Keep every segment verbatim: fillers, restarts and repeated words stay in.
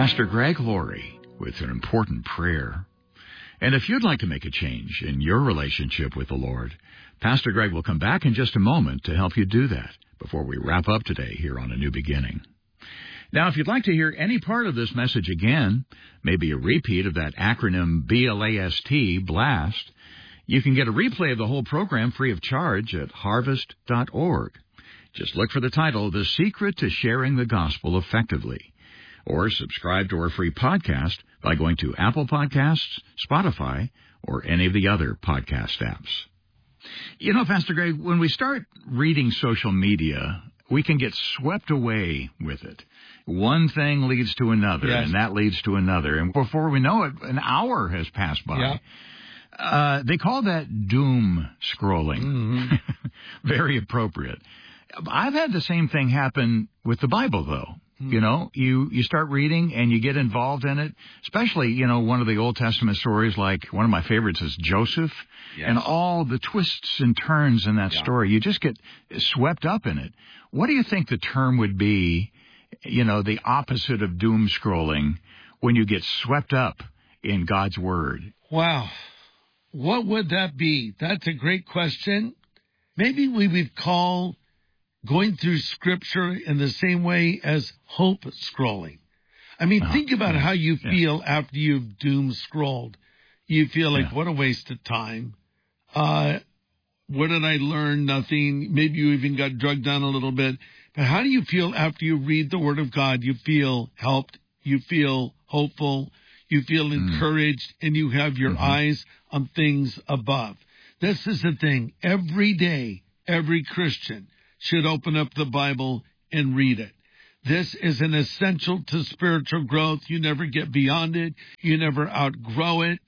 Pastor Greg Laurie with an important prayer. And if you'd like to make a change in your relationship with the Lord, Pastor Greg will come back in just a moment to help you do that before we wrap up today here on A New Beginning. Now, if you'd like to hear any part of this message again, maybe a repeat of that acronym B L A S T, BLAST, you can get a replay of the whole program free of charge at harvest dot org. Just look for the title, The Secret to Sharing the Gospel Effectively, or subscribe to our free podcast by going to Apple Podcasts, Spotify, or any of the other podcast apps. You know, Pastor Greg, when we start reading social media, we can get swept away with it. One thing leads to another, yes. and that leads to another. And before we know it, an hour has passed by. Yeah. Uh, they call that doom scrolling. Mm-hmm. Very appropriate. I've had the same thing happen with the Bible, though. Hmm. You know, you, you start reading and you get involved in it, especially, you know, one of the Old Testament stories, like one of my favorites is Joseph, yes. and all the twists and turns in that yeah. story. You just get swept up in it. What do you think the term would be, you know, the opposite of doom scrolling, when you get swept up in God's Word? Wow. What would that be? That's a great question. Maybe we would call going through Scripture in the same way as hope scrolling. I mean, uh, think about yeah, how you yeah. feel after you've doom scrolled. You feel like, yeah. what a waste of time. Uh, what did I learn? Nothing. Maybe you even got drugged down a little bit. But how do you feel after you read the Word of God? You feel helped. You feel hopeful. You feel mm. encouraged. And you have your mm-hmm. eyes on things above. This is the thing. Every day, every Christian should open up the Bible and read it. This is an essential to spiritual growth. You never get beyond it. You never outgrow it.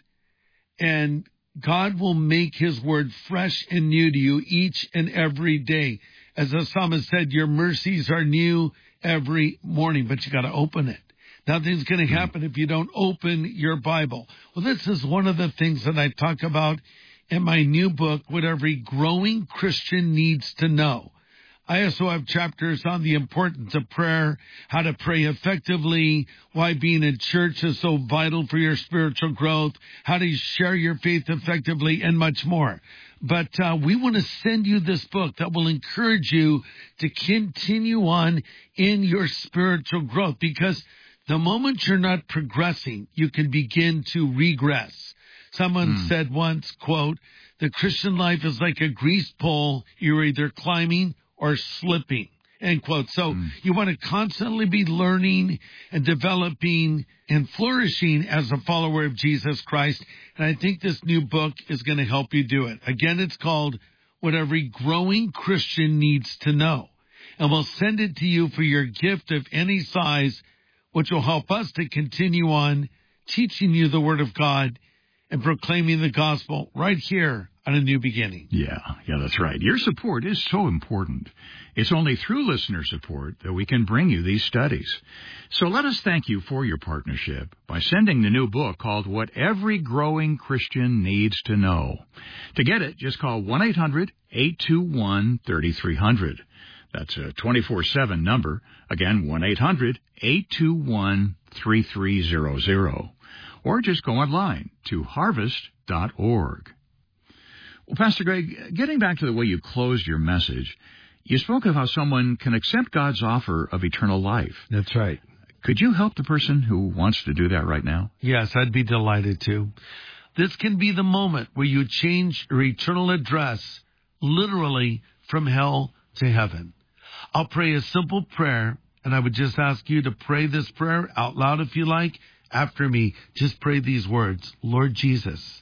And God will make His Word fresh and new to you each and every day. As the psalmist said, your mercies are new every morning, but you got to open it. Nothing's going to happen if you don't open your Bible. Well, this is one of the things that I talk about in my new book, What Every Growing Christian Needs to Know. I also have chapters on the importance of prayer, how to pray effectively, why being in church is so vital for your spiritual growth, how to share your faith effectively, and much more. But uh, we want to send you this book that will encourage you to continue on in your spiritual growth, because the moment you're not progressing, you can begin to regress. Someone mm. said once, quote, the Christian life is like a greased pole. You're either climbing or slipping, end quote. So mm. you want to constantly be learning and developing and flourishing as a follower of Jesus Christ. And I think this new book is going to help you do it. Again, it's called What Every Growing Christian Needs to Know. And we'll send it to you for your gift of any size, which will help us to continue on teaching you the Word of God and proclaiming the gospel right here on A New Beginning. Yeah, yeah, that's right. Your support is so important. It's only through listener support that we can bring you these studies. So let us thank you for your partnership by sending the new book called What Every Growing Christian Needs to Know. To get it, just call one eight hundred eight two one three three zero zero. That's a twenty-four seven number. Again, one eight hundred eight two one three three zero zero. Or just go online to harvest dot org. Well, Pastor Greg, getting back to the way you closed your message, you spoke of how someone can accept God's offer of eternal life. That's right. Could you help the person who wants to do that right now? Yes, I'd be delighted to. This can be the moment where you change your eternal address, literally from hell to heaven. I'll pray a simple prayer, and I would just ask you to pray this prayer out loud if you like. After me, just pray these words. Lord Jesus,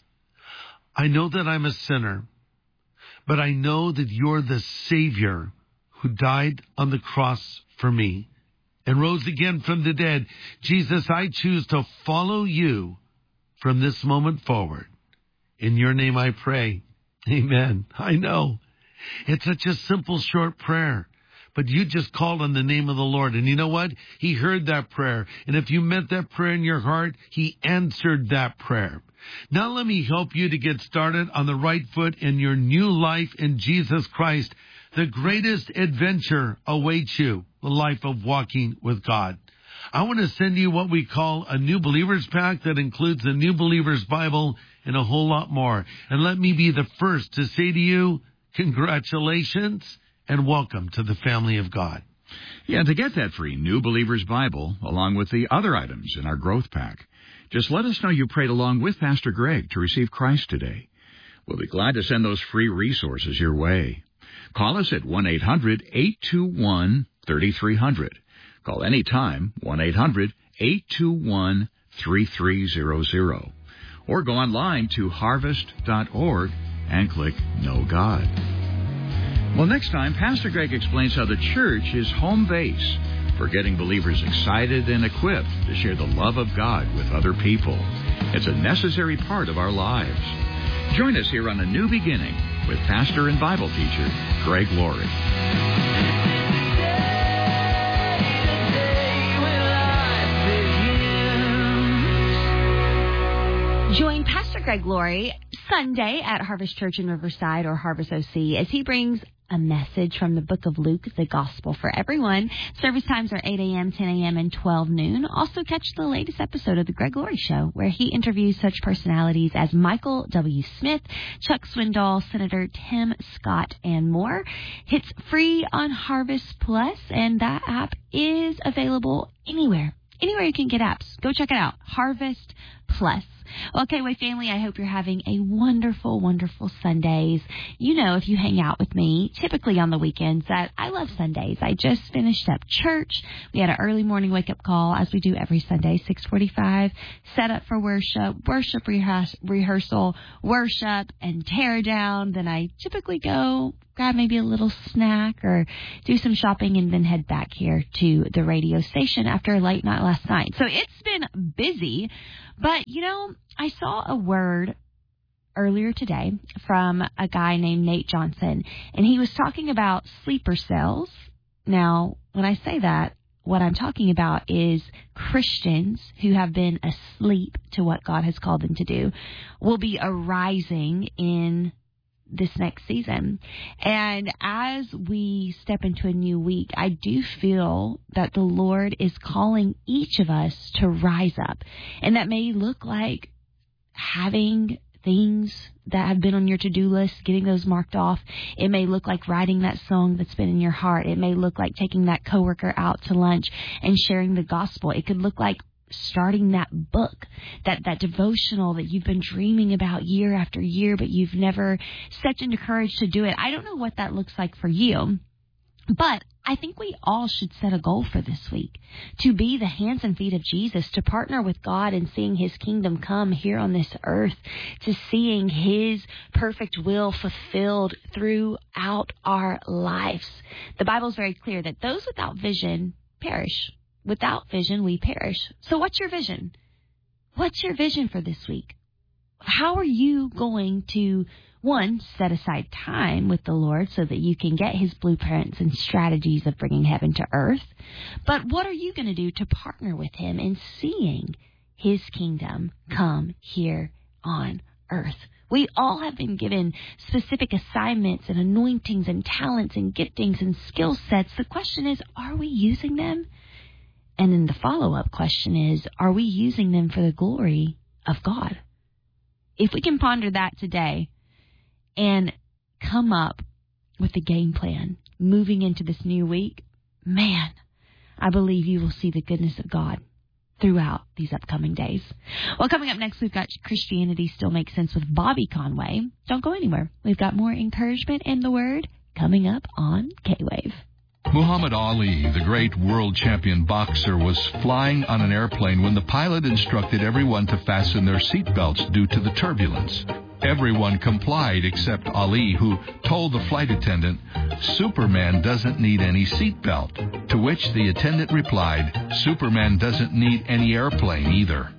I know that I'm a sinner, but I know that you're the Savior who died on the cross for me and rose again from the dead. Jesus, I choose to follow you from this moment forward. In your name I pray. Amen. I know. It's such a simple, short prayer. But you just called on the name of the Lord. And you know what? He heard that prayer. And if you meant that prayer in your heart, He answered that prayer. Now let me help you to get started on the right foot in your new life in Jesus Christ. The greatest adventure awaits you, the life of walking with God. I want to send you what we call a New Believers Pack that includes the New Believers Bible and a whole lot more. And let me be the first to say to you, congratulations and welcome to the family of God. Yeah, to get that free New Believers Bible, along with the other items in our Growth Pack, just let us know you prayed along with Pastor Greg to receive Christ today. We'll be glad to send those free resources your way. Call us at one eight hundred eight two one three three zero zero. Call anytime, one eight hundred eight two one three three zero zero. Or go online to harvest dot org and click Know God. Well, next time, Pastor Greg explains how the church is home base for getting believers excited and equipped to share the love of God with other people. It's a necessary part of our lives. Join us here on A New Beginning with pastor and Bible teacher Greg Laurie. Join Pastor Greg Laurie Sunday at Harvest Church in Riverside or Harvest O C as he brings a message from the book of Luke, the gospel for everyone. Service times are eight a.m., ten a.m., and twelve noon. Also catch the latest episode of The Greg Laurie Show, where he interviews such personalities as Michael W. Smith, Chuck Swindoll, Senator Tim Scott, and more. It's free on Harvest Plus, and that app is available anywhere. Anywhere you can get apps. Go check it out. Harvest Plus. Well, K-Way family, I hope you're having a wonderful, wonderful Sundays. You know, if you hang out with me, typically on the weekends, that I love Sundays. I just finished up church. We had an early morning wake-up call, as we do every Sunday, six forty-five, set up for worship, worship rehears- rehearsal, worship, and tear down. Then I typically go grab maybe a little snack or do some shopping and then head back here to the radio station after a late night last night. So it's been busy, but, you know, I saw a word earlier today from a guy named Nate Johnson, and he was talking about sleeper cells. Now, when I say that, what I'm talking about is Christians who have been asleep to what God has called them to do will be arising in this next season. And as we step into a new week, I do feel that the Lord is calling each of us to rise up. And that may look like having things that have been on your to-do list, getting those marked off. It may look like writing that song that's been in your heart. It may look like taking that coworker out to lunch and sharing the gospel. It could look like starting that book, that, that devotional that you've been dreaming about year after year, but you've never stepped into courage to do it. I don't know what that looks like for you, but I think we all should set a goal for this week, to be the hands and feet of Jesus, to partner with God in seeing his kingdom come here on this earth, to seeing his perfect will fulfilled throughout our lives. The Bible is very clear that those without vision perish. Without vision, we perish. So what's your vision? What's your vision for this week? How are you going to, one, set aside time with the Lord so that you can get his blueprints and strategies of bringing heaven to earth? But what are you going to do to partner with him in seeing his kingdom come here on earth? We all have been given specific assignments and anointings and talents and giftings and skill sets. The question is, are we using them? And then the follow-up question is, are we using them for the glory of God? If we can ponder that today and come up with a game plan moving into this new week, man, I believe you will see the goodness of God throughout these upcoming days. Well, coming up next, we've got Christianity Still Makes Sense with Bobby Conway. Don't go anywhere. We've got more encouragement and the Word coming up on K-Wave. Muhammad Ali, the great world champion boxer, was flying on an airplane when the pilot instructed everyone to fasten their seatbelts due to the turbulence. Everyone complied except Ali, who told the flight attendant, "Superman doesn't need any seatbelt." To which the attendant replied, "Superman doesn't need any airplane either."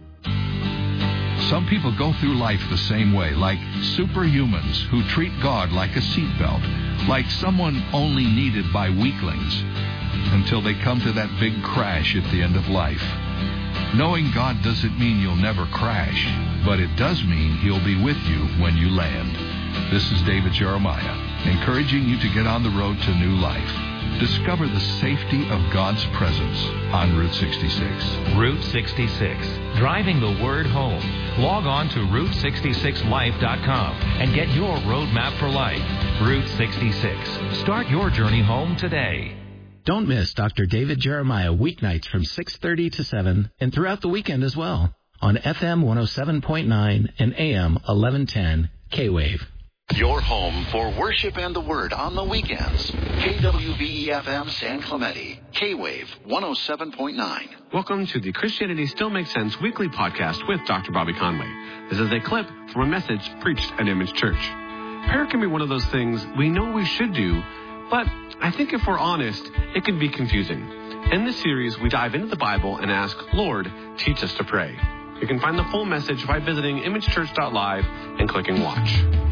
Some people go through life the same way, like superhumans who treat God like a seatbelt, like someone only needed by weaklings, until they come to that big crash at the end of life. Knowing God doesn't mean you'll never crash, but it does mean he'll be with you when you land. This is David Jeremiah, encouraging you to get on the road to new life. Discover the safety of God's presence on Route sixty-six. Route sixty-six, driving the word home. Log on to route sixty-six life dot com and get your roadmap for life. Route sixty-six. Start your journey home today. Don't miss Doctor David Jeremiah weeknights from six thirty to seven and throughout the weekend as well on F M one oh seven point nine and A M eleven ten K-Wave. Your home for worship and the word on the weekends. K W V E F M San Clemente, K-Wave one oh seven point nine. Welcome to the Christianity Still Makes Sense weekly podcast with Doctor Bobby Conway. This is a clip from a message preached at Image Church. Prayer can be one of those things we know we should do, but I think if we're honest, it can be confusing. In this series, we dive into the Bible and ask, Lord, teach us to pray. You can find the full message by visiting image church dot live and clicking watch.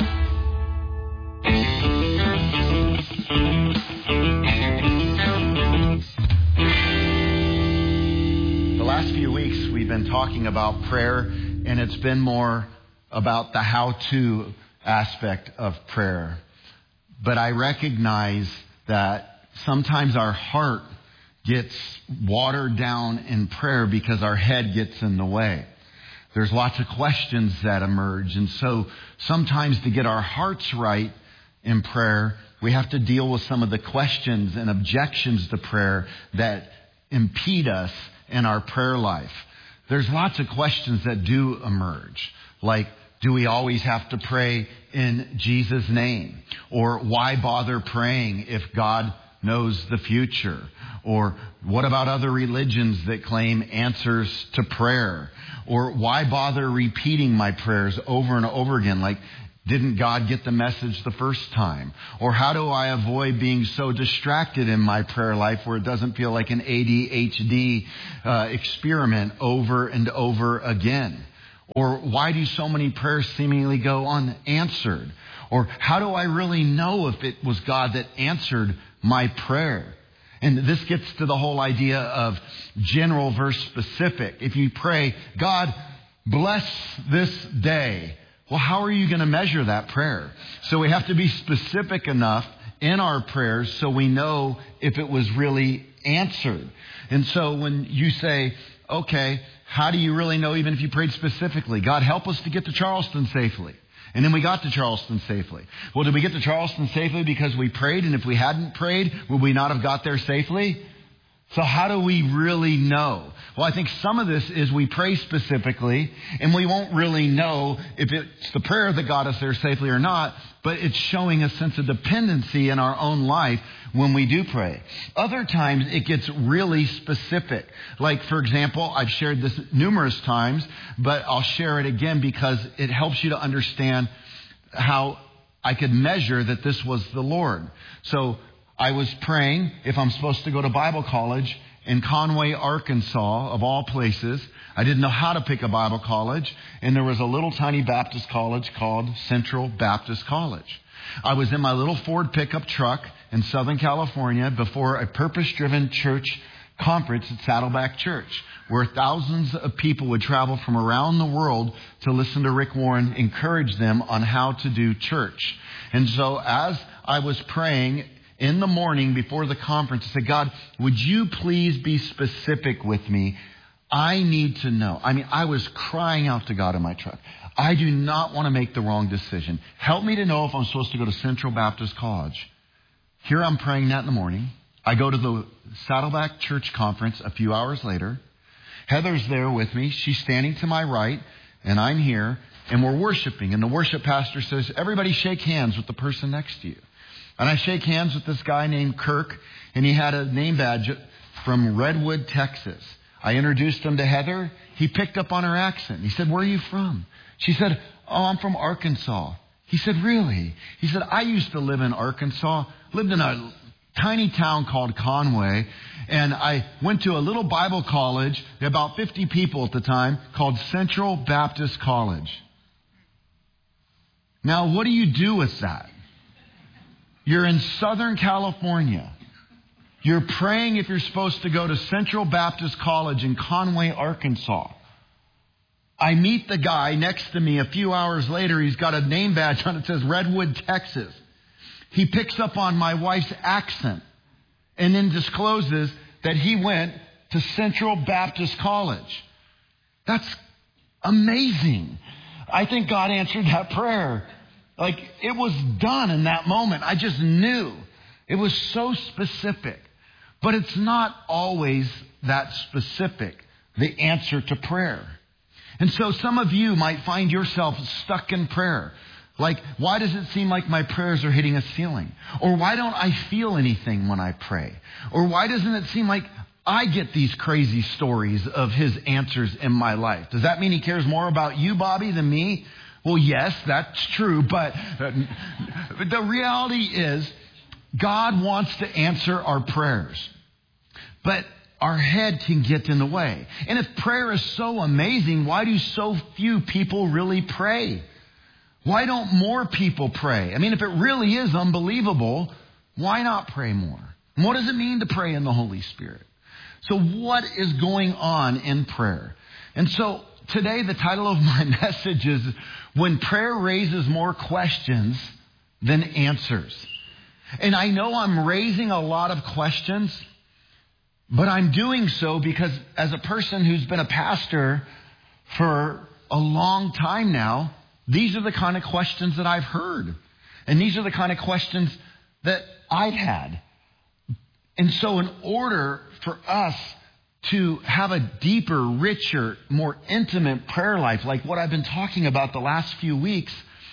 The last few weeks we've been talking about prayer, and it's been more about the how-to aspect of prayer. But I recognize that sometimes our heart gets watered down in prayer because our head gets in the way. There's lots of questions that emerge, and so sometimes to get our hearts right in prayer, we have to deal with some of the questions and objections to prayer that impede us in our prayer life. There's lots of questions that do emerge, like, do we always have to pray in Jesus' name? Or why bother praying if God knows the future? Or what about other religions that claim answers to prayer? Or why bother repeating my prayers over and over again? Like, didn't God get the message the first time? Or how do I avoid being so distracted in my prayer life where it doesn't feel like an A D H D uh, experiment over and over again? Or why do so many prayers seemingly go unanswered? Or how do I really know if it was God that answered my prayer? And this gets to the whole idea of general versus specific. If you pray, God, bless this day. Well, how are you going to measure that prayer? So we have to be specific enough in our prayers so we know if it was really answered. And so when you say, okay, how do you really know even if you prayed specifically? God, help us to get to Charleston safely. And then we got to Charleston safely. Well, did we get to Charleston safely because we prayed? And if we hadn't prayed, would we not have got there safely? So how do we really know? Well, I think some of this is we pray specifically, and we won't really know if it's the prayer that got us there safely or not, but it's showing a sense of dependency in our own life when we do pray. Other times it gets really specific. Like, for example, I've shared this numerous times, but I'll share it again because it helps you to understand how I could measure that this was the Lord. So I was praying if I'm supposed to go to Bible college in Conway, Arkansas, of all places. I didn't know how to pick a Bible college, and there was a little tiny Baptist college called Central Baptist College. I was in my little Ford pickup truck in Southern California before a purpose-driven church conference at Saddleback Church, where thousands of people would travel from around the world to listen to Rick Warren encourage them on how to do church. And so as I was praying in the morning before the conference, I said, God, would you please be specific with me? I need to know. I mean, I was crying out to God in my truck. I do not want to make the wrong decision. Help me to know if I'm supposed to go to Central Baptist College. Here I'm praying that in the morning. I go to the Saddleback Church conference a few hours later. Heather's there with me. She's standing to my right, and I'm here, and we're worshiping. And the worship pastor says, everybody shake hands with the person next to you. And I shake hands with this guy named Kirk, and he had a name badge from Redwood, Texas. I introduced him to Heather. He picked up on her accent. He said, where are you from? She said, oh, I'm from Arkansas. He said, really? He said, I used to live in Arkansas, lived in a tiny town called Conway, and I went to a little Bible college, about fifty people at the time, called Central Baptist College. Now, what do you do with that? You're in Southern California. You're praying if you're supposed to go to Central Baptist College in Conway, Arkansas. I meet the guy next to me a few hours later. He's got a name badge on it that says Redwood, Texas. He picks up on my wife's accent. and then discloses that he went to Central Baptist College. That's amazing. I think God answered that prayer. Like, it was done in that moment. I just knew. It was so specific. But it's not always that specific, the answer to prayer. And so some of you might find yourself stuck in prayer. Like, why does it seem like my prayers are hitting a ceiling? Or why don't I feel anything when I pray? Or why doesn't it seem like I get these crazy stories of his answers in my life? Does that mean he cares more about you, Bobby, than me? Well, yes, that's true. But the reality is God wants to answer our prayers. But our head can get in the way. And if prayer is so amazing, why do so few people really pray? Why don't more people pray? I mean, if it really is unbelievable, why not pray more? And what does it mean to pray in the Holy Spirit? So what is going on in prayer? And so today the title of my message is When Prayer Raises More Questions Than Answers. And I know I'm raising a lot of questions, but I'm doing so because as a person who's been a pastor for a long time now, these are the kind of questions that I've heard. And these are the kind of questions that I've had. And so in order for us to have a deeper, richer, more intimate prayer life, like what I've been talking about the last few weeks,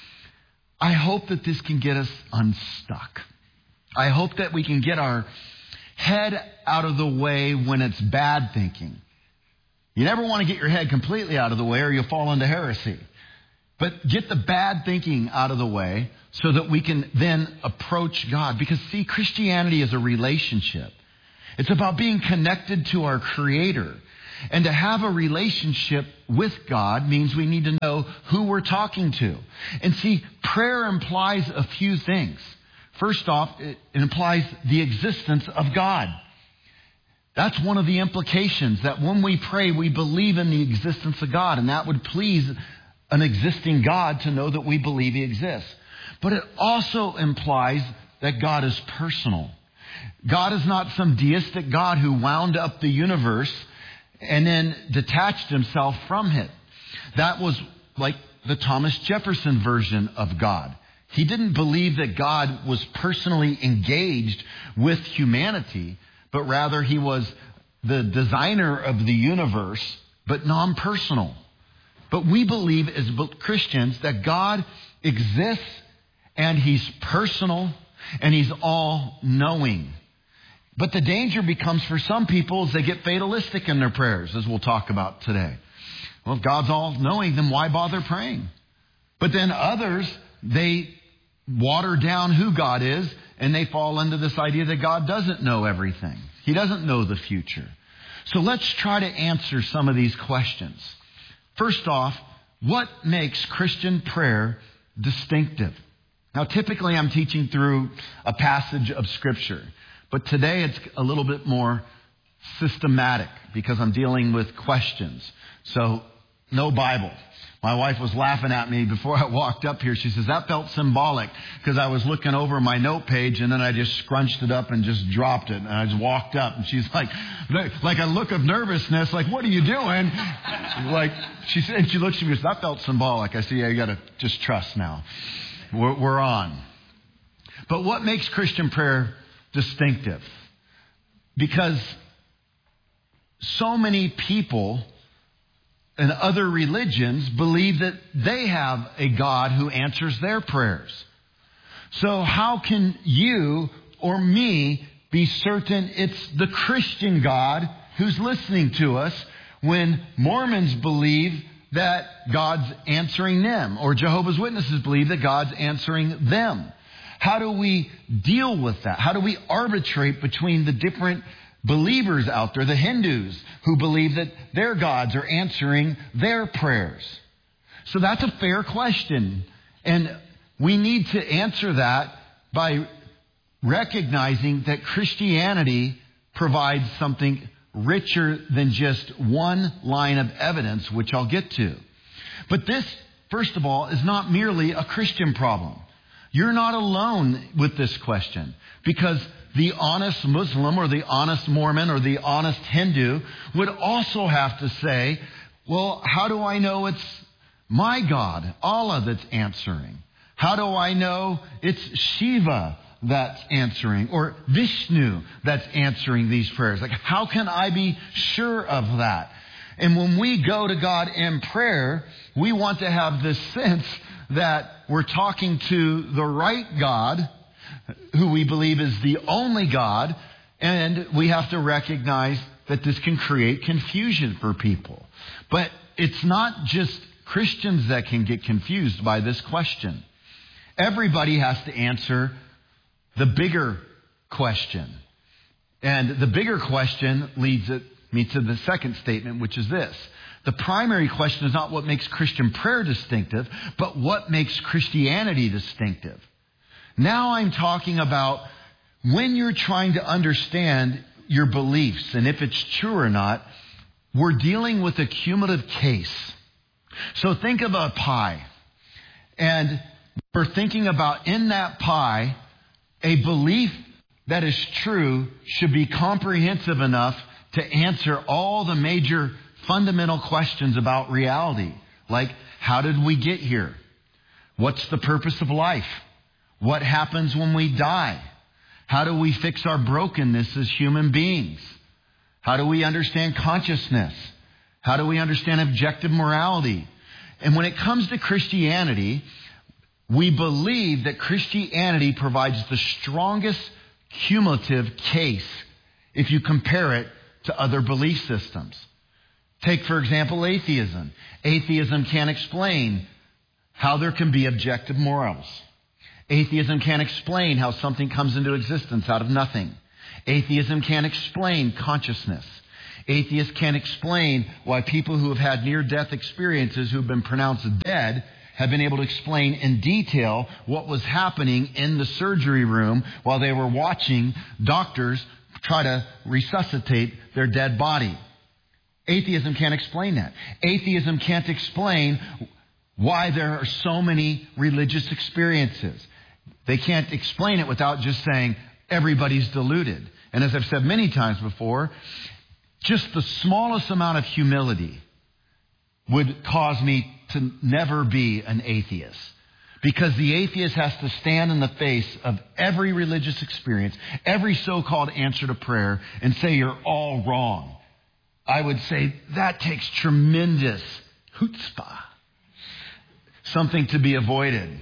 I hope that this can get us unstuck. I hope that we can get our head out of the way when it's bad thinking. You never want to get your head completely out of the way or you'll fall into heresy. But get the bad thinking out of the way so that we can then approach God. Because, see, Christianity is a relationship. It's about being connected to our Creator. And to have a relationship with God means we need to know who we're talking to. And see, prayer implies a few things. First off, it implies the existence of God. That's one of the implications, that when we pray, we believe in the existence of God. And that would please an existing God to know that we believe He exists. But it also implies that God is personal. God is not some deistic God who wound up the universe and then detached himself from it. That was like the Thomas Jefferson version of God. He didn't believe that God was personally engaged with humanity, but rather he was the designer of the universe, but non-personal. But we believe as Christians that God exists and He's personal and He's all-knowing. But the danger becomes for some people is they get fatalistic in their prayers, as we'll talk about today. Well, if God's all-knowing, then why bother praying? But then others, they water down who God is and they fall into this idea that God doesn't know everything. He doesn't know the future. So let's try to answer some of these questions. First off, what makes Christian prayer distinctive? Now, typically I'm teaching through a passage of Scripture, but today it's a little bit more systematic because I'm dealing with questions. So, no Bible. My wife was laughing at me before I walked up here. She says, that felt symbolic because I was looking over my note page and then I just scrunched it up and just dropped it. And I just walked up and she's like, like a look of nervousness, like, what are you doing? Like, she said, and she looks at me and says, that felt symbolic. I said, yeah, you got to just trust now. We're, we're on. But what makes Christian prayer distinctive? Because so many people and other religions believe that they have a God who answers their prayers. So how can you or me be certain it's the Christian God who's listening to us when Mormons believe that God's answering them or Jehovah's Witnesses believe that God's answering them? How do we deal with that? How do we arbitrate between the different believers out there, the Hindus who believe that their gods are answering their prayers? So that's a fair question. And we need to answer that by recognizing that Christianity provides something richer than just one line of evidence, which I'll get to. But this, first of all, is not merely a Christian problem. You're not alone with this question because the honest Muslim or the honest Mormon or the honest Hindu would also have to say, well, how do I know it's my God, Allah, that's answering? How do I know it's Shiva that's answering, or Vishnu that's answering these prayers? Like, how can I be sure of that? And when we go to God in prayer, we want to have this sense that we're talking to the right God, who we believe is the only God, and we have to recognize that this can create confusion for people. But it's not just Christians that can get confused by this question. Everybody has to answer the bigger question. And the bigger question leads me to the second statement, which is this. The primary question is not what makes Christian prayer distinctive, but what makes Christianity distinctive. Now I'm talking about when you're trying to understand your beliefs and if it's true or not, we're dealing with a cumulative case. So think of a pie. And we're thinking about in that pie, a belief that is true should be comprehensive enough to answer all the major fundamental questions about reality. Like, how did we get here? What's the purpose of life? What happens when we die? How do we fix our brokenness as human beings? How do we understand consciousness? How do we understand objective morality? And when it comes to Christianity, we believe that Christianity provides the strongest cumulative case if you compare it to other belief systems. Take, for example, atheism. Atheism can't explain how there can be objective morals. Atheism can't explain how something comes into existence out of nothing. Atheism can't explain consciousness. Atheists can't explain why people who have had near-death experiences who have been pronounced dead have been able to explain in detail what was happening in the surgery room while they were watching doctors try to resuscitate their dead body. Atheism can't explain that. Atheism can't explain why there are so many religious experiences. They can't explain it without just saying everybody's deluded. And as I've said many times before, just the smallest amount of humility would cause me to never be an atheist. Because the atheist has to stand in the face of every religious experience, every so-called answer to prayer, and say you're all wrong. I would say that takes tremendous chutzpah, something to be avoided.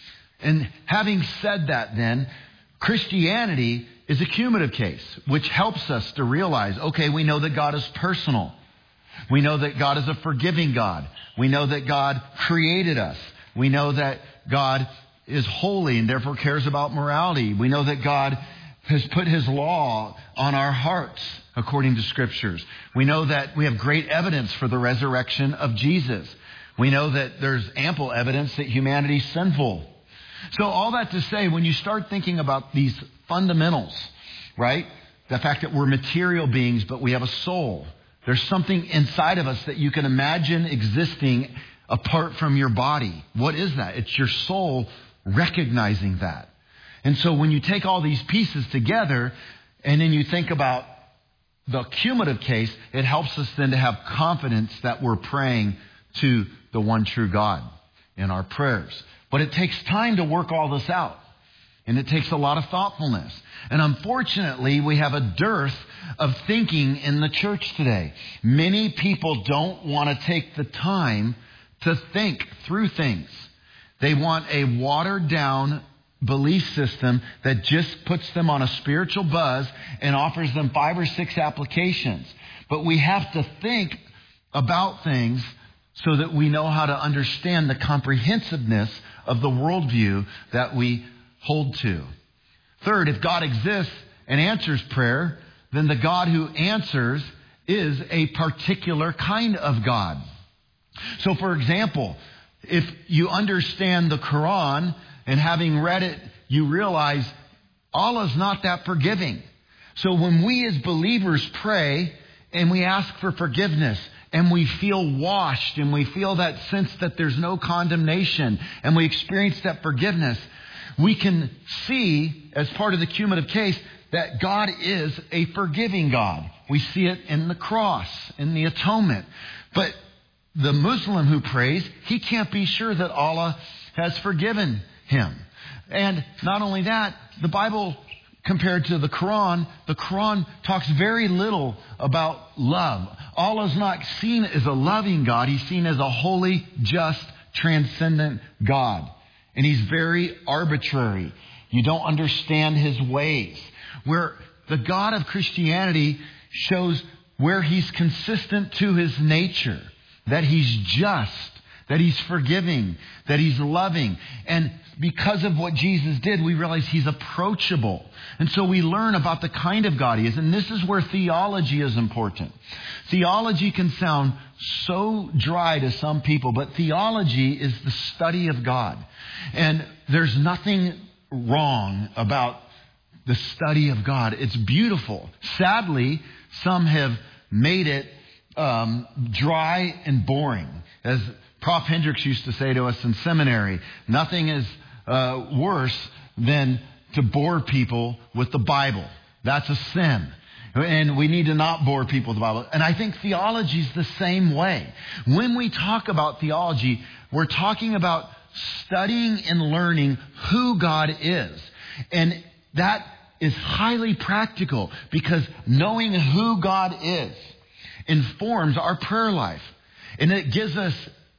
And having said that then, Christianity is a cumulative case, which helps us to realize, okay, we know that God is personal. We know that God is a forgiving God. We know that God created us. We know that God is holy and therefore cares about morality. We know that God has put His law on our hearts according to Scriptures. We know that we have great evidence for the resurrection of Jesus. We know that there's ample evidence that humanity is sinful. So all that to say, when you start thinking about these fundamentals, right? The fact that we're material beings, but we have a soul. There's something inside of us that you can imagine existing apart from your body. What is that? It's your soul recognizing that. And so when you take all these pieces together and then you think about the cumulative case, it helps us then to have confidence that we're praying to the one true God in our prayers. But it takes time to work all this out. And it takes a lot of thoughtfulness. And unfortunately, we have a dearth of thinking in the church today. Many people don't want to take the time to think through things. They want a watered down belief system that just puts them on a spiritual buzz and offers them five or six applications. But we have to think about things so that we know how to understand the comprehensiveness of the worldview that we hold to. Third, if God exists and answers prayer, then the God who answers is a particular kind of God. So, for example, if you understand the Quran and having read it, you realize Allah's not that forgiving. So when we as believers pray and we ask for forgiveness and we feel washed and we feel that sense that there's no condemnation and we experience that forgiveness, we can see as part of the cumulative case that God is a forgiving God. We see it in the cross, in the atonement. But the Muslim who prays, he can't be sure that Allah has forgiven him. And not only that, the Bible, compared to the Quran, the Quran talks very little about love. Allah is not seen as a loving God. He's seen as a holy, just, transcendent God. And He's very arbitrary. You don't understand His ways. Where the God of Christianity shows where He's consistent to His nature. That He's just. That He's forgiving. That He's loving. And because of what Jesus did, we realize He's approachable. And so we learn about the kind of God He is. And this is where theology is important. Theology can sound so dry to some people, but theology is the study of God. And there's nothing wrong about the study of God. It's beautiful. Sadly, some have made it um, dry and boring. As Prof Hendricks used to say to us in seminary, nothing is uh, worse than to bore people with the Bible. That's a sin. And we need to not bore people with the Bible. And I think theology is the same way. When we talk about theology, we're talking about studying and learning who God is. And that is highly practical because knowing who God is informs our prayer life. And it gives us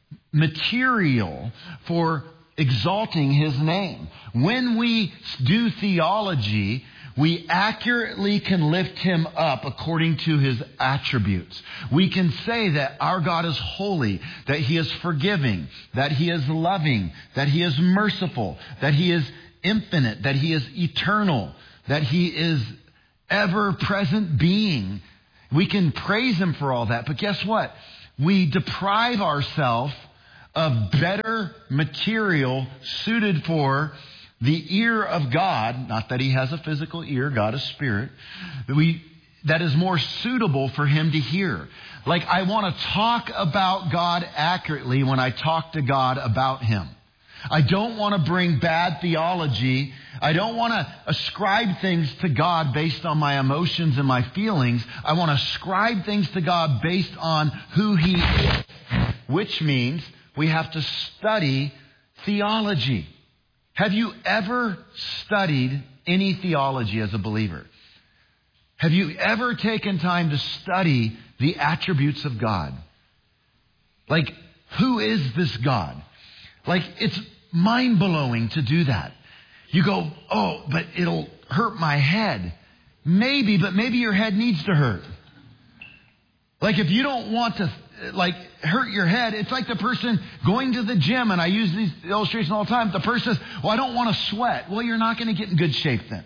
material for exalting His name. When we do theology, we accurately can lift Him up according to His attributes. We can say that our God is holy, that He is forgiving, that He is loving, that He is merciful, that He is infinite, that He is eternal, that He is ever-present being. We can praise Him for all that. But guess what? We deprive ourselves of better material suited for the ear of God, not that He has a physical ear, God is spirit, we, that is more suitable for Him to hear. Like I want to talk about God accurately when I talk to God about Him. I don't want to bring bad theology. I don't want to ascribe things to God based on my emotions and my feelings. I want to ascribe things to God based on who He is, which means we have to study theology. Have you ever studied any theology as a believer? Have you ever taken time to study the attributes of God? Like, who is this God? Like, it's mind-blowing to do that. You go, oh, but it'll hurt my head. Maybe, but maybe your head needs to hurt. Like, if you don't want to, like, hurt your head, it's like the person going to the gym, and I use these illustrations all the time. The person says, well, I don't want to sweat. Well, you're not going to get in good shape then.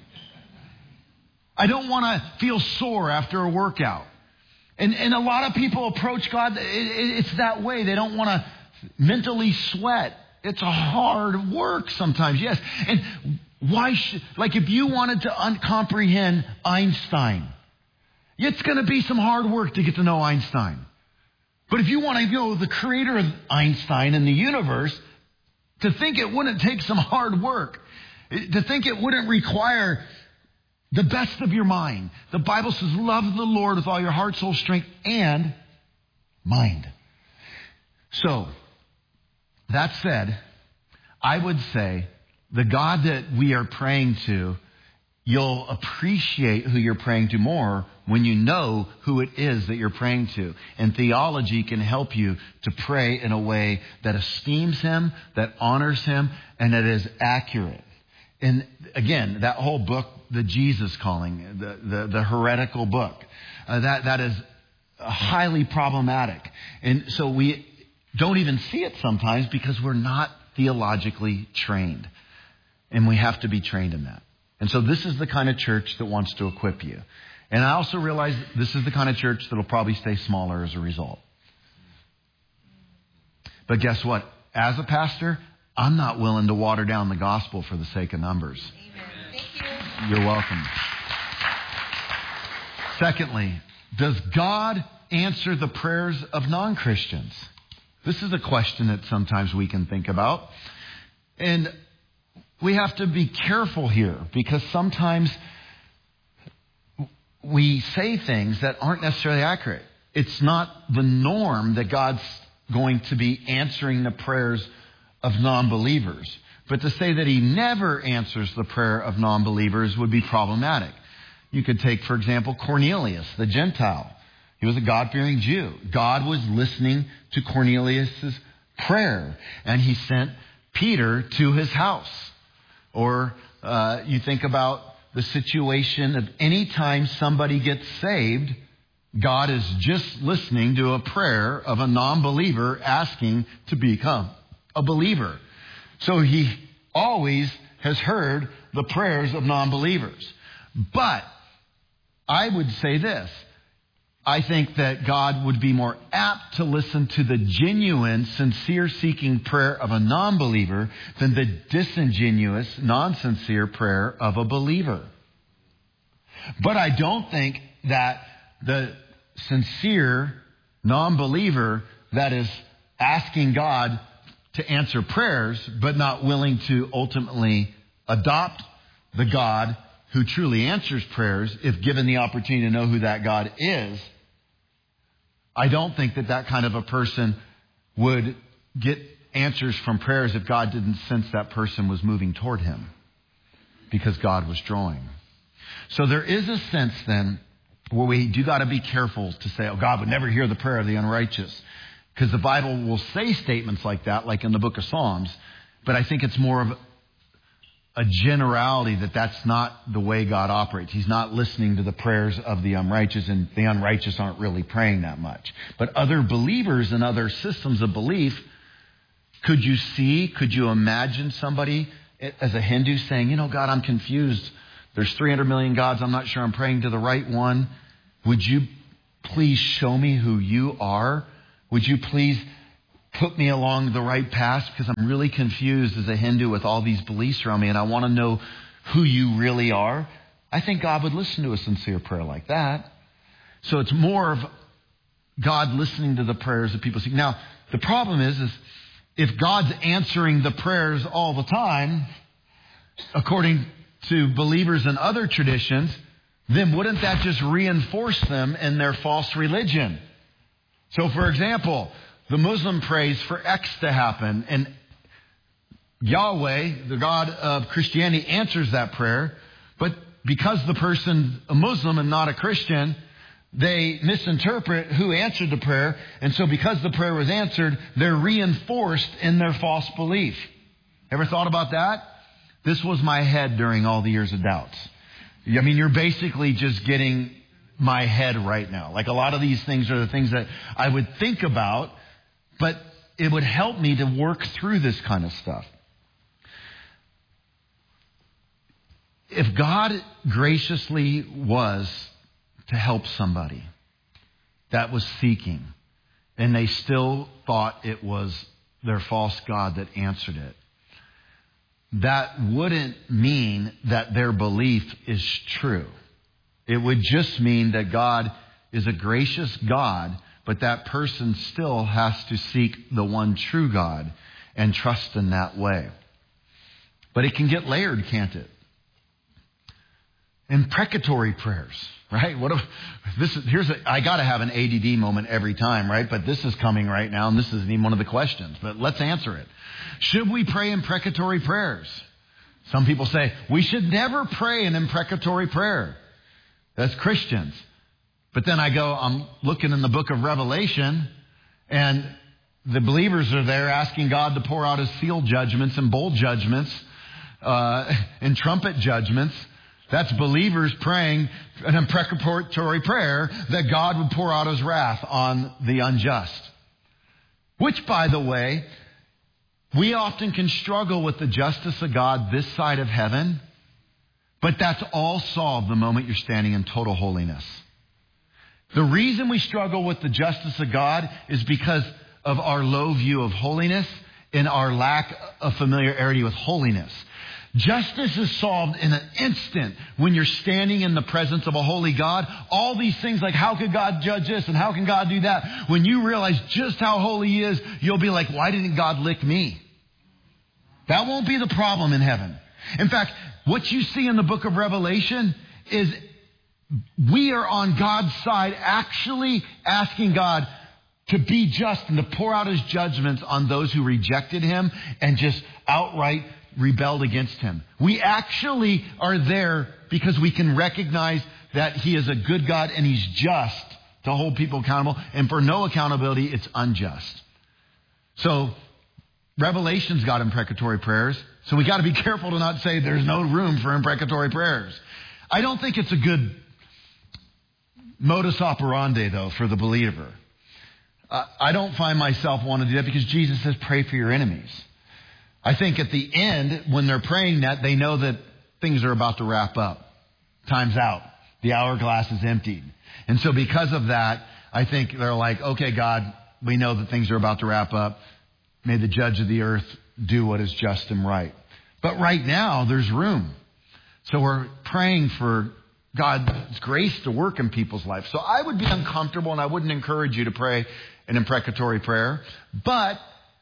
I don't want to feel sore after a workout. And, and a lot of people approach God, it, it, it's that way. They don't want to mentally sweat. It's a hard work sometimes, yes. And why should, like if you wanted to un- comprehend Einstein, it's going to be some hard work to get to know Einstein. But if you want to know the creator of Einstein and the universe, to think it wouldn't take some hard work, to think it wouldn't require the best of your mind. The Bible says, love the Lord with all your heart, soul, strength, and mind. So, that said, I would say the God that we are praying to, you'll appreciate who you're praying to more when you know who it is that you're praying to. And theology can help you to pray in a way that esteems Him, that honors Him, and that is accurate. And again, that whole book, the Jesus Calling, the, the, the heretical book, uh, that, that is highly problematic. And so we don't even see it sometimes because we're not theologically trained. And we have to be trained in that. And so this is the kind of church that wants to equip you. And I also realize this is the kind of church that will probably stay smaller as a result. But guess what? As a pastor, I'm not willing to water down the gospel for the sake of numbers. Amen. Thank you. You're welcome. Secondly, does God answer the prayers of non-Christians? This is a question that sometimes we can think about. And we have to be careful here because sometimes we say things that aren't necessarily accurate. It's not the norm that God's going to be answering the prayers of non-believers. But to say that he never answers the prayer of non-believers would be problematic. You could take, for example, Cornelius, the Gentile. He was a God-fearing Jew. God was listening to Cornelius' prayer, and he sent Peter to his house. Or uh, you think about the situation of any time somebody gets saved, God is just listening to a prayer of a non-believer asking to become a believer. So he always has heard the prayers of non-believers. But I would say this. I think that God would be more apt to listen to the genuine, sincere seeking prayer of a non-believer than the disingenuous, non-sincere prayer of a believer. But I don't think that the sincere non-believer that is asking God to answer prayers, but not willing to ultimately adopt the God who truly answers prayers, if given the opportunity to know who that God is, I don't think that that kind of a person would get answers from prayers if God didn't sense that person was moving toward him, because God was drawing. So there is a sense then where we do got to be careful to say, oh, God would never hear the prayer of the unrighteous. Because the Bible will say statements like that, like in the book of Psalms. But I think it's more of a generality that that's not the way God operates. He's not listening to the prayers of the unrighteous, and the unrighteous aren't really praying that much. But other believers and other systems of belief, could you see, could you imagine somebody as a Hindu saying, you know, God, I'm confused. There's three hundred million gods. I'm not sure I'm praying to the right one. Would you please show me who you are? Would you please put me along the right path? Because I'm really confused as a Hindu with all these beliefs around me, and I want to know who you really are. I think God would listen to a sincere prayer like that. So it's more of God listening to the prayers that people seek. Now, the problem is, is if God's answering the prayers all the time, according to believers in other traditions, then wouldn't that just reinforce them in their false religion? So, for example, the Muslim prays for X to happen, and Yahweh, the God of Christianity, answers that prayer. But because the person's a Muslim and not a Christian, they misinterpret who answered the prayer. And so because the prayer was answered, they're reinforced in their false belief. Ever thought about that? This was my head during all the years of doubts. I mean, you're basically just getting my head right now. Like, a lot of these things are the things that I would think about, but it would help me to work through this kind of stuff. If God graciously was to help somebody that was seeking, and they still thought it was their false God that answered it, that wouldn't mean that their belief is true. It would just mean that God is a gracious God, but that person still has to seek the one true God and trust in that way. But it can get layered, can't it? Imprecatory prayers, right? What if this is, here's a, I got to have an A D D moment every time, right? But this is coming right now, and this isn't even one of the questions, but let's answer it. Should we pray imprecatory prayers? Some people say we should never pray an imprecatory prayer. That's Christians. But then I go, I'm looking in the book of Revelation, and the believers are there asking God to pour out his seal judgments and bowl judgments uh, and trumpet judgments. That's believers praying an imprecatory prayer that God would pour out his wrath on the unjust. Which, by the way, we often can struggle with the justice of God this side of heaven, but that's all solved the moment you're standing in total holiness. The reason we struggle with the justice of God is because of our low view of holiness and our lack of familiarity with holiness. Justice is solved in an instant when you're standing in the presence of a holy God. All these things like, how could God judge this and how can God do that? When you realize just how holy he is, you'll be like, why didn't God lick me? That won't be the problem in heaven. In fact, what you see in the book of Revelation is we are on God's side, actually asking God to be just and to pour out his judgments on those who rejected him and just outright rebelled against him. We actually are there because we can recognize that he is a good God and he's just to hold people accountable. And for no accountability, it's unjust. So Revelation's got imprecatory prayers. So we got to be careful to not say there's no room for imprecatory prayers. I don't think it's a good modus operandi, though, for the believer. Uh, I don't find myself wanting to do that because Jesus says pray for your enemies. I think at the end, when they're praying that, they know that things are about to wrap up. Time's out. The hourglass is emptied. And so because of that, I think they're like, okay, God, we know that things are about to wrap up. May the judge of the earth do what is just and right. But right now, there's room. So we're praying for God's grace to work in people's lives. So I would be uncomfortable and I wouldn't encourage you to pray an imprecatory prayer. But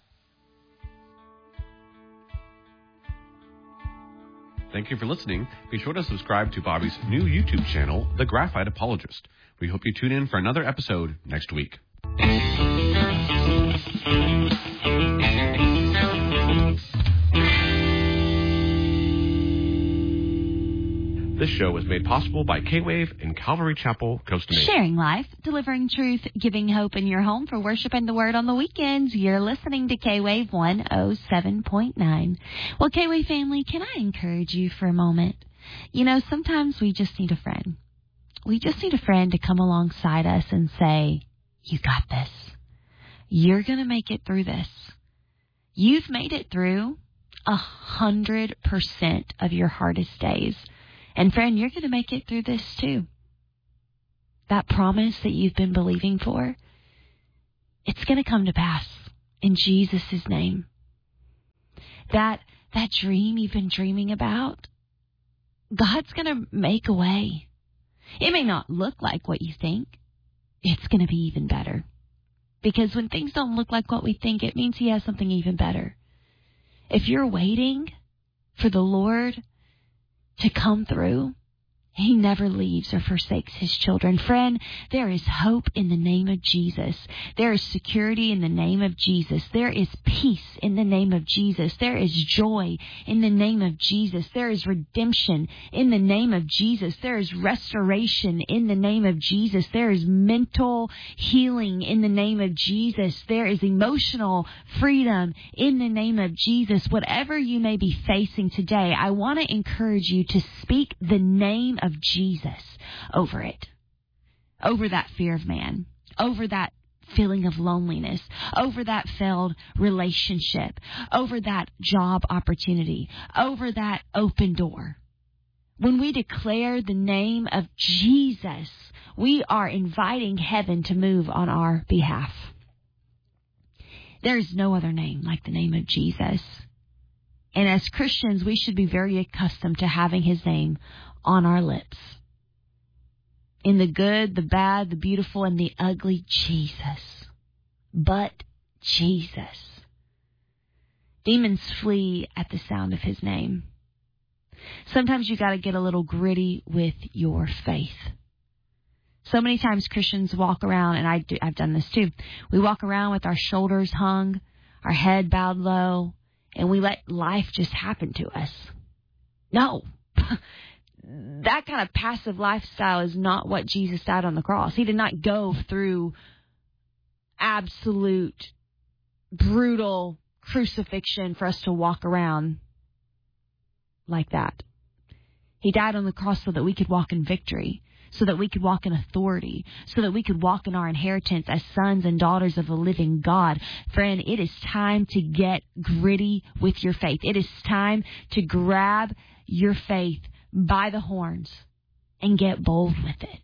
thank you for listening. Be sure to subscribe to Bobby's new YouTube channel, The Graphite Apologist. We hope you tune in for another episode next week. This show was made possible by K-Wave in Calvary Chapel, Costa Mesa. Sharing life, delivering truth, giving hope in your home for worship and the word on the weekends. You're listening to K-Wave one oh seven point nine. Well, K-Wave family, can I encourage you for a moment? You know, sometimes we just need a friend. We just need a friend to come alongside us and say, you got this. You're going to make it through this. You've made it through a hundred percent of your hardest days. And friend, you're going to make it through this too. That promise that you've been believing for, it's going to come to pass in Jesus' name. That, that dream you've been dreaming about, God's going to make a way. It may not look like what you think. It's going to be even better. Because when things don't look like what we think, it means he has something even better. If you're waiting for the Lord to come through, he never leaves or forsakes his children. Friend, there is hope in the name of Jesus. There is security in the name of Jesus. There is peace in the name of Jesus. There is joy in the name of Jesus. There is redemption in the name of Jesus. There is restoration in the name of Jesus. There is mental healing in the name of Jesus. There is emotional freedom in the name of Jesus. Whatever you may be facing today, I want to encourage you to speak the name of Jesus over it, over that fear of man, over that feeling of loneliness, over that failed relationship, over that job opportunity, over that open door. When we declare the name of Jesus, we are inviting heaven to move on our behalf. There is no other name like the name of Jesus. And as Christians, we should be very accustomed to having his name on our lips. In the good, the bad, the beautiful, and the ugly, Jesus. But Jesus. Demons flee at the sound of his name. Sometimes you got to get a little gritty with your faith. So many times Christians walk around, and I do, I've done this too. We walk around with our shoulders hung, our head bowed low, and we let life just happen to us. No. That kind of passive lifestyle is not what Jesus died on the cross. He did not go through absolute, brutal crucifixion for us to walk around like that. He died on the cross so that we could walk in victory, so that we could walk in authority, so that we could walk in our inheritance as sons and daughters of the living God. Friend, it is time to get gritty with your faith. It is time to grab your faith by the horns and get bold with it.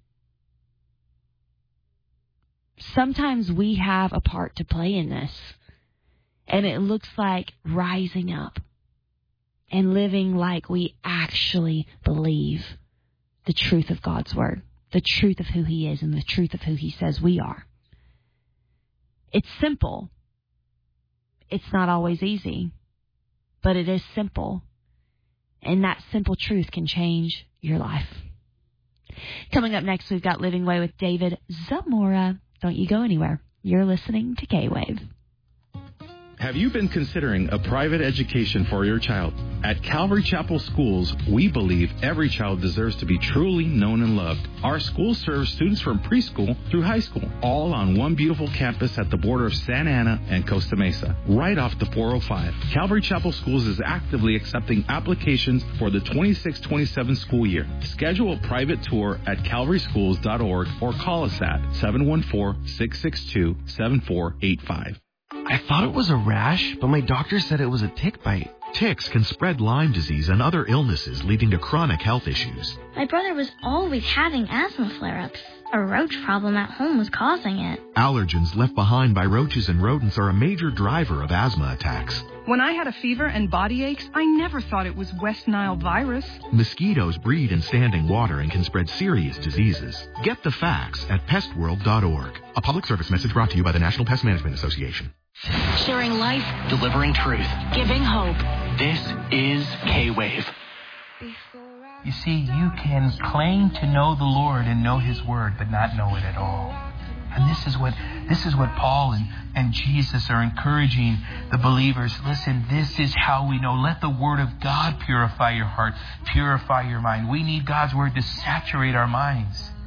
Sometimes we have a part to play in this, and it looks like rising up and living like we actually believe the truth of God's word, the truth of who he is, and the truth of who he says we are. It's simple. It's not always easy, but it is simple. And that simple truth can change your life. Coming up next, we've got Living Way with David Zamora. Don't you go anywhere. You're listening to K-Wave. Have you been considering a private education for your child? At Calvary Chapel Schools, we believe every child deserves to be truly known and loved. Our school serves students from preschool through high school, all on one beautiful campus at the border of Santa Ana and Costa Mesa, right off the four oh five. Calvary Chapel Schools is actively accepting applications for the twenty-six twenty-seven school year. Schedule a private tour at calvary schools dot org or call us at seven one four, six six two, seven four eight five. I thought it was a rash, but my doctor said it was a tick bite. Ticks can spread Lyme disease and other illnesses, leading to chronic health issues. My brother was always having asthma flare-ups. A roach problem at home was causing it. Allergens left behind by roaches and rodents are a major driver of asthma attacks. When I had a fever and body aches, I never thought it was West Nile virus. Mosquitoes breed in standing water and can spread serious diseases. Get the facts at pest world dot org. A public service message brought to you by the National Pest Management Association. Sharing life, delivering truth, giving hope. This is K-Wave. You see, you can claim to know the Lord and know His Word, but not know it at all. And this is what this is what Paul and, and Jesus are encouraging the believers. Listen, this is how we know. Let the Word of God purify your heart, purify your mind. We need God's Word to saturate our minds.